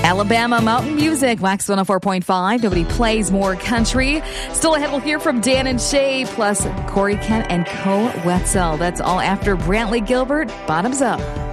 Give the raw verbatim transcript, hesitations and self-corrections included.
Alabama Mountain Music, Wax one oh four point five. Nobody plays more country. Still ahead, we'll hear from Dan and Shay, plus Corey Kent and Co. Wetzel. That's all after Brantley Gilbert. Bottoms Up.